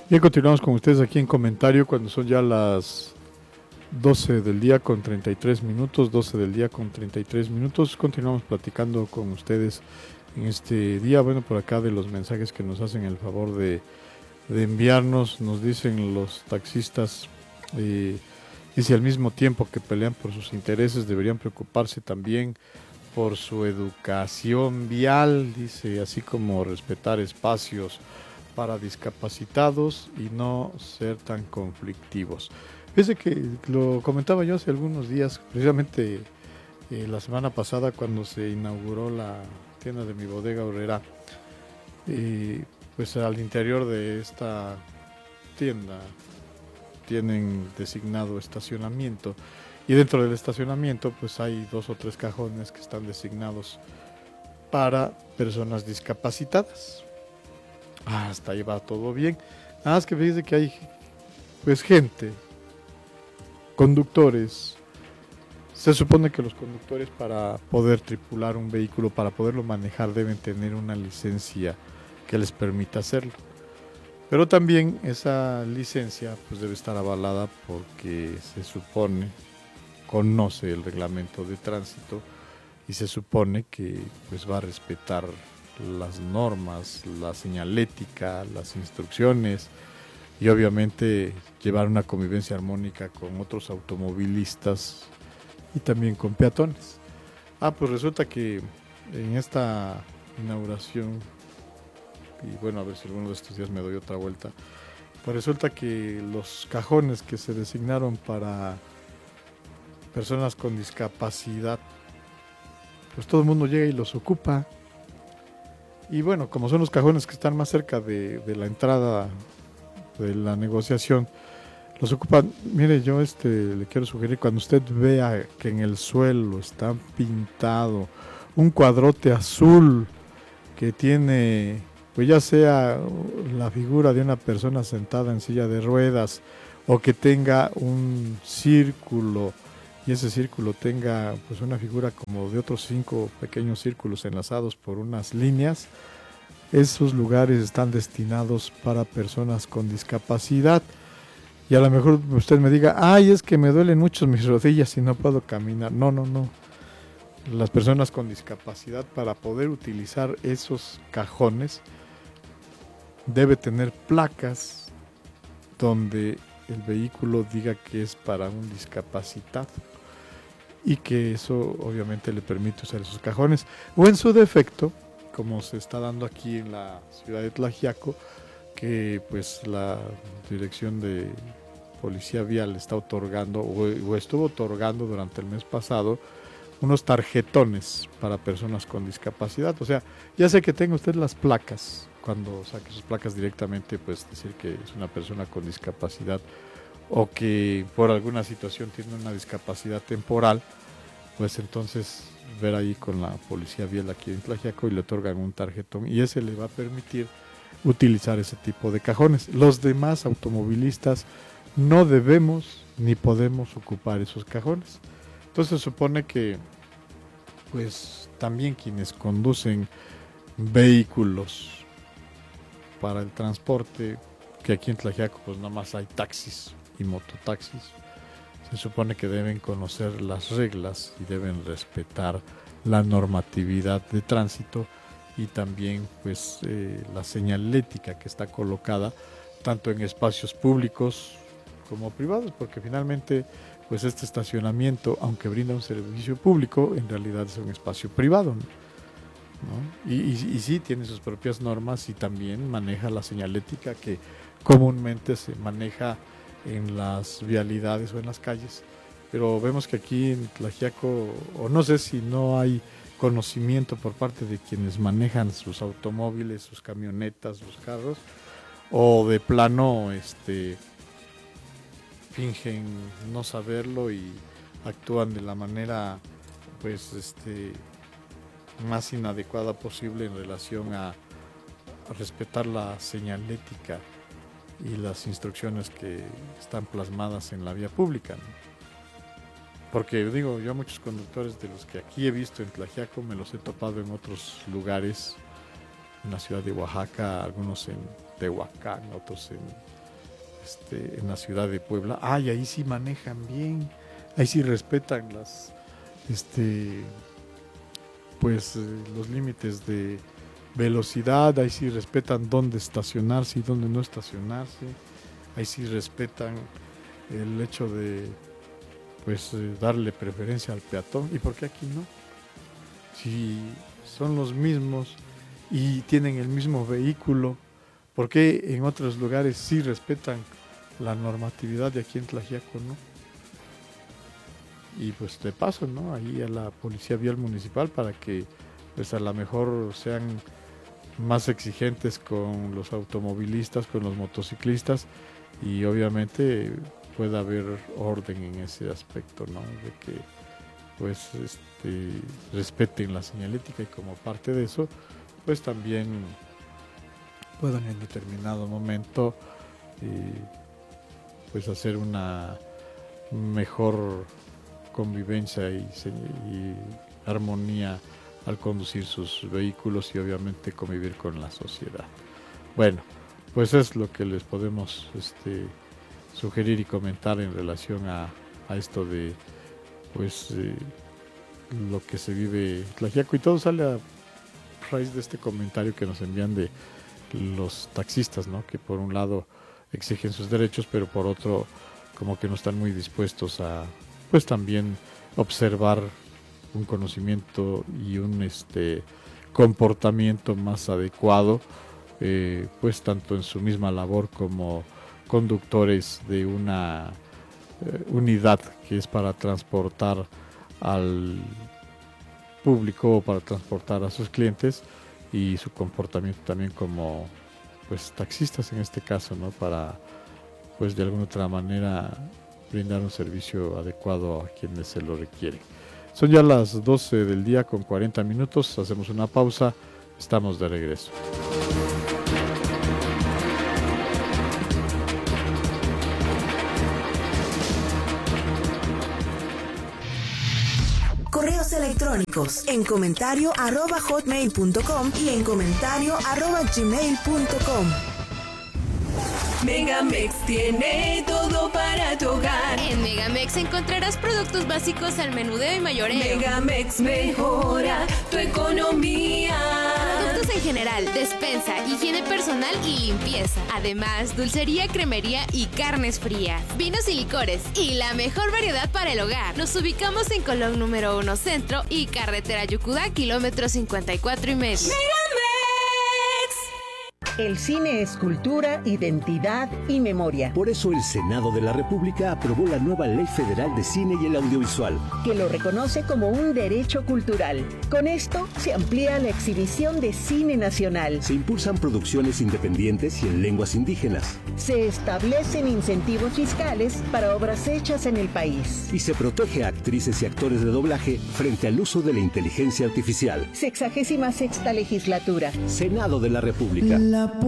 Bien, continuamos con ustedes aquí en comentario cuando son ya las 12 del día con 33 minutos, 12 del día con 33 minutos. Continuamos platicando con ustedes en este día. Bueno, por acá de los mensajes que nos hacen el favor de enviarnos, nos dicen los taxistas, y si al mismo tiempo que pelean por sus intereses deberían preocuparse también por su educación vial, dice, así como respetar espacios para discapacitados y no ser tan conflictivos. Fíjese que lo comentaba yo hace algunos días, precisamente la semana pasada cuando se inauguró la tienda de Mi Bodega Aurrera, pues al interior de esta tienda tienen designado estacionamiento y dentro del estacionamiento pues hay 2 o 3 cajones que están designados para personas discapacitadas. Hasta ahí va todo bien. Nada más que fíjese que hay pues gente, conductores. Se supone que los conductores para poder tripular un vehículo, para poderlo manejar, deben tener una licencia que les permita hacerlo. Pero también esa licencia pues debe estar avalada porque se supone, conoce el reglamento de tránsito y se supone que pues va a respetar las normas, la señalética, las instrucciones y obviamente llevar una convivencia armónica con otros automovilistas y también con peatones. Pues resulta que en esta inauguración, y bueno, a ver si alguno de estos días me doy otra vuelta, pues resulta que los cajones que se designaron para personas con discapacidad, pues todo el mundo llega y los ocupa. Y bueno, como son los cajones que están más cerca de la entrada de la negociación, los ocupan. Mire, yo le quiero sugerir, cuando usted vea que en el suelo está pintado un cuadrote azul que tiene, pues ya sea la figura de una persona sentada en silla de ruedas o que tenga un círculo y ese círculo tenga pues una figura como de otros 5 pequeños círculos enlazados por unas líneas, esos lugares están destinados para personas con discapacidad. Y a lo mejor usted me diga, ay, es que me duelen mucho mis rodillas y no puedo caminar. No, no, no. Las personas con discapacidad, para poder utilizar esos cajones, debe tener placas donde el vehículo diga que es para un discapacitado y que eso obviamente le permite usar esos cajones. O en su defecto, como se está dando aquí en la ciudad de Tlaxiaco, que pues la dirección de Policía Vial está otorgando o estuvo otorgando durante el mes pasado unos tarjetones para personas con discapacidad. O sea, ya sé que tenga usted las placas, cuando saque sus placas directamente, pues decir que es una persona con discapacidad o que por alguna situación tiene una discapacidad temporal, pues entonces ver ahí con la Policía Vial aquí en Tlaxiaco y le otorgan un tarjetón y ese le va a permitir utilizar ese tipo de cajones. Los demás automovilistas no debemos ni podemos ocupar esos cajones. Entonces se supone que pues también quienes conducen vehículos para el transporte, que aquí en Tlaxiaco pues nada más hay taxis y mototaxis, se supone que deben conocer las reglas y deben respetar la normatividad de tránsito y también pues la señalética que está colocada tanto en espacios públicos como privados, porque finalmente pues este estacionamiento, aunque brinda un servicio público, en realidad es un espacio privado, ¿no? Y sí tiene sus propias normas y también maneja la señalética que comúnmente se maneja en las vialidades o en las calles, pero vemos que aquí en Tlaxiaco, o no sé si no hay conocimiento por parte de quienes manejan sus automóviles, sus camionetas, sus carros, o de plano fingen no saberlo y actúan de la manera pues más inadecuada posible en relación a respetar la señalética y las instrucciones que están plasmadas en la vía pública, ¿no? Porque digo, yo a muchos conductores de los que aquí he visto en Tlaxiaco me los he topado en otros lugares, en la ciudad de Oaxaca, algunos en Tehuacán, otros en la ciudad de Puebla. Ay, ahí sí manejan bien, ahí sí respetan los límites de velocidad, ahí sí respetan dónde estacionarse y dónde no estacionarse, ahí sí respetan el hecho de darle preferencia al peatón. ¿Y por qué aquí no? Si son los mismos y tienen el mismo vehículo, ¿por qué en otros lugares sí respetan la normatividad de aquí en Tlaxiaco, no? Y pues de paso, ¿no? Ahí a la Policía Vial Municipal para que pues a lo mejor sean más exigentes con los automovilistas, con los motociclistas, y obviamente pueda haber orden en ese aspecto, ¿no? De que pues respeten la señalética, y como parte de eso pues también puedan en determinado momento pues hacer una mejor convivencia y armonía al conducir sus vehículos, y obviamente convivir con la sociedad. Bueno, pues es lo que les podemos sugerir y comentar en relación a esto de lo que se vive en Tlaxiaco, y todo sale a raíz de este comentario que nos envían de los taxistas, ¿no? Que por un lado exigen sus derechos, pero por otro como que no están muy dispuestos a pues también observar un conocimiento y un comportamiento más adecuado, pues tanto en su misma labor como conductores de una unidad que es para transportar al público o para transportar a sus clientes, y su comportamiento también como pues taxistas en este caso, ¿no? Para pues de alguna otra manera brindar un servicio adecuado a quienes se lo requieren. Son ya las 12 del día con 40 minutos, hacemos una pausa, estamos de regreso. Correos electrónicos en comentario@hotmail.com y en comentario@gmail.com. Megamex tiene todo para tu hogar. En Megamex encontrarás productos básicos al menudeo y mayoreo. Megamex mejora tu economía. Productos en general, despensa, higiene personal y limpieza. Además, dulcería, cremería y carnes frías. Vinos y licores y la mejor variedad para el hogar. Nos ubicamos en Colón número 1 Centro y Carretera Yucudá, kilómetro 54 y medio. El cine es cultura, identidad y memoria. Por eso el Senado de la República aprobó la nueva Ley Federal de Cine y el Audiovisual, que lo reconoce como un derecho cultural. Con esto se amplía la exhibición de cine nacional. se impulsan producciones independientes y en lenguas indígenas, Se establecen incentivos fiscales para obras hechas en el país. y se protege a actrices y actores de doblaje frente al uso de la inteligencia artificial. 66ª legislatura. Senado de la República. La